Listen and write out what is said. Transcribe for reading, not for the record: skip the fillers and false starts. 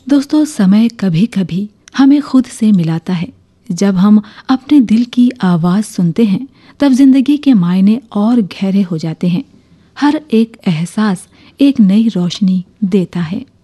दोस्तों, समय कभी कभी हमें खुद से मिलाता है। जब हम अपने दिल की आवाज़ सुनते हैं तब जिंदगी के मायने और गहरे हो जाते हैं। हर एक एहसास एक नई रोशनी देता है।